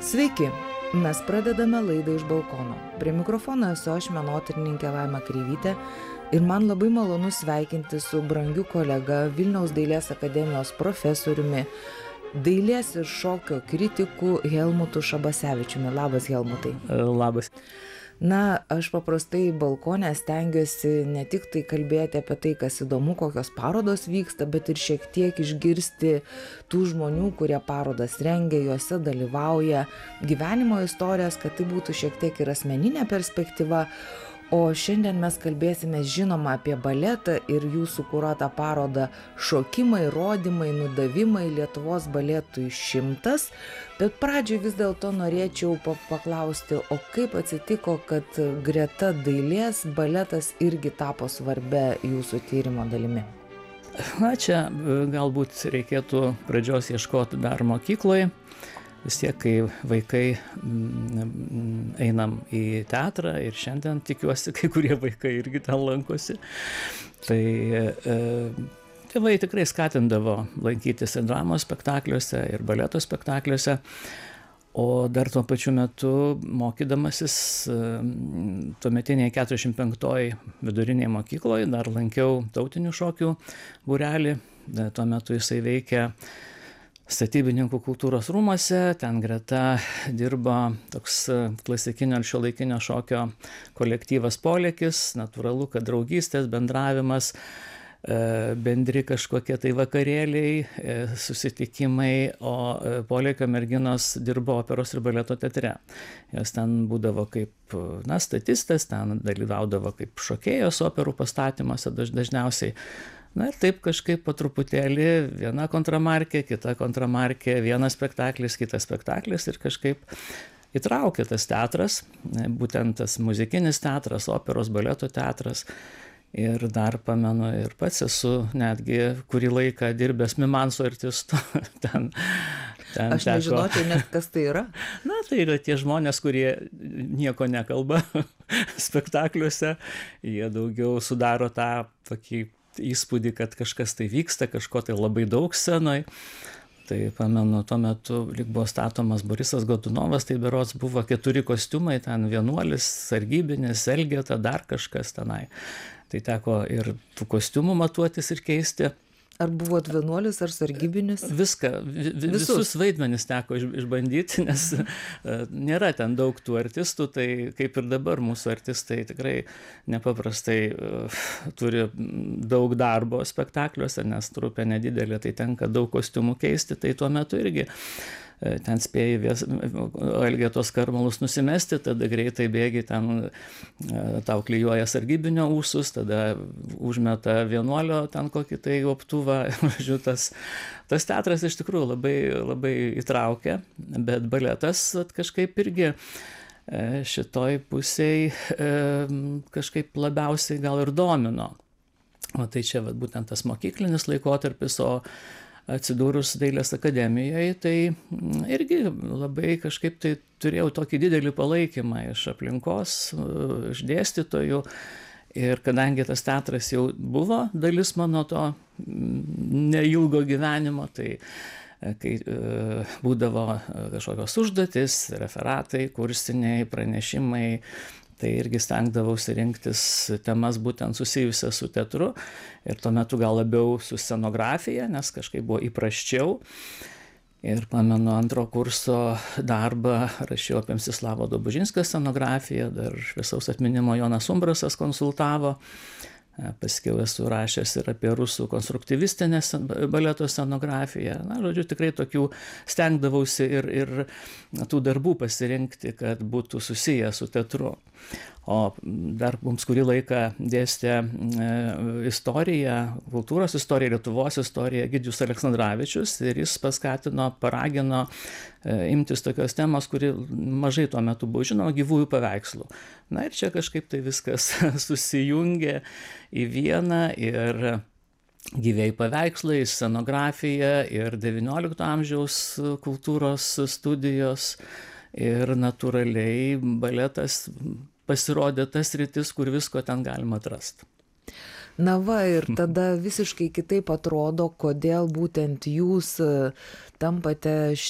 Sveiki, mes pradedame laidą iš balkono. Prie mikrofono esu aš, menotyrininkė Laima Kreivytė, ir man labai malonu sveikinti su brangiu kolega Vilniaus dailės akademijos profesoriumi, dailės ir šokio kritiku Helmutu Šabasevičiumi. Labas, Helmutai. Labas. Na, aš paprastai balkone stengiuosi ne tik tai kalbėti apie tai, kas įdomu, kokios parodos vyksta, bet ir šiek tiek išgirsti tų žmonių, kurie parodas rengia, juose dalyvauja, gyvenimo istorijas, kad tai būtų šiek tiek ir asmeninė perspektyva. O šiandien mes kalbėsime žinoma apie baletą ir jūsų kuruotą parodą Šokimai, rodymai, nudavimai Lietuvos baletui 100. Bet pradžioj vis dėlto norėčiau paklausti, o kaip atsitiko, kad greta dailės baletas irgi tapo svarbia jūsų tyrimo dalimi? Na, čia galbūt reikėtų pradžios ieškoti dar mokykloje. Vis tiek, kai vaikai einam į teatrą ir šiandien tikiuosi, kai kurie vaikai irgi ten lankosi, tai tėvai tikrai skatindavo lankytis ir dramos spektakliuose, ir baleto spektakliuose, o dar tuo pačiu metu mokydamasis tuometiniai 45 vidurinėje mokykloje dar lankiau tautinių šokių būrelį. Tuo metu jisai veikia Statybininkų kultūros rūmuose, ten greta dirba toks klasikinio ir šiuolaikinio šokio kolektyvas Polėkis, natūralu, kad draugystės, bendravimas, bendri kažkokie tai vakarėliai, susitikimai, o Polėkio merginos dirbo operos ir baleto teatre. Jos ten būdavo kaip statistės, ten dalyvaudavo kaip šokėjos operų pastatymuose dažniausiai. Na ir taip kažkaip po truputėlį viena kontramarkė, kita kontramarkė, vienas spektaklis, kitas spektaklis ir kažkaip įtraukė tas teatras, būtent tas muzikinis teatras, operos, baleto teatras. Ir dar pamenu, ir pats esu netgi kurį laiką dirbęs mimanso artistu. ten Aš nežinočiau net, kas tai yra. Na, tai yra tie žmonės, kurie nieko nekalba spektakliuose, jie daugiau sudaro tą tokį įspūdį, kad kažkas tai vyksta, kažko tai labai daug scenoj. Tai pamenu, tuo metu lyg buvo statomas Borisas Godunovas, tai berods buvo 4 kostiumai, ten vienuolis, sargybinis, Elgeta, dar kažkas tenai. Tai teko ir tų kostiumų matuotis ir keisti. Ar buvot vienuolis ar sargybinis? Viską, visus vaidmenis teko išbandyti, nes nėra ten daug tų artistų, tai kaip ir dabar mūsų artistai tikrai nepaprastai turi daug darbo spektakliuose, nes trupė nedidelė, tai tenka daug kostiumų keisti, tai tuo metu irgi ten spėjai Elgetos karmalus nusimesti, tada greitai bėgi, ten tau klijuoja sargybinio ūsus, tada užmeta vienuolio ten kokį tai optuvą. Tas teatras iš tikrųjų labai, labai įtraukia, bet baletas kažkaip irgi šitoj pusėj kažkaip labiausiai gal ir domino. O tai čia būtent tas mokyklinis laikotarpis, o atsidūrus dailės akademijoje, tai irgi labai kažkaip tai turėjau tokį didelį palaikymą iš aplinkos, iš dėstytojų. Ir kadangi tas teatras jau buvo dalis mano to neilgo gyvenimo, tai kai būdavo kažkokios užduotis, referatai, kursiniai, pranešimai, tai irgi stengdavausi rinktis temas būtent susijusias su teatru ir tuo metu gal labiau su scenografija, nes kažkaip buvo įprasčiau. Ir pamenu, 2 kurso darbą rašiau apie Mstislavo Dobužinskio scenografiją, dar šviesaus atminimo Jonas Umbrasas konsultavo. Paskiau esu rašęs ir apie rusų konstruktyvistinę baleto scenografiją. Na, žodžiu, tikrai tokių stengdavausi ir tų darbų pasirinkti, kad būtų susiję su teatru. O dar mums kurį laiką dėstė istoriją, kultūros istoriją, Lietuvos istoriją Egidijus Aleksandravičius ir jis paskatino, paragino imtis tokios temos, kuri mažai tuo metu buvo žinoma, gyvųjų paveikslų. Na ir čia kažkaip tai viskas susijungė į vieną ir gyvieji paveikslai, scenografija ir XIX amžiaus kultūros studijos ir natūraliai baletas pasirodė tas sritis, kur visko ten galima atrasti. Na va, ir tada visiškai kitaip atrodo, kodėl būtent jūs tampate